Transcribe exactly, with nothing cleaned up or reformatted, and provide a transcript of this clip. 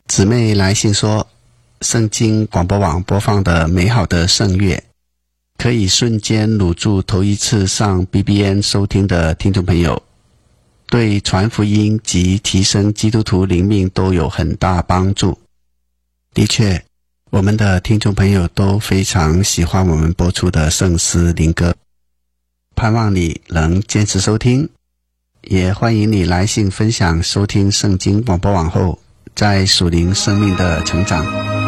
姊妹来信说，圣经广播网播放的美好的圣乐，可以瞬间掳住头一次上 B B N 收听的听众朋友，对传福音及提升基督徒灵命都有很大帮助。的确，我们的听众朋友都非常喜欢我们播出的圣诗灵歌，盼望你能坚持收听，也欢迎你来信分享收听圣经广播网后在属灵生命的成长。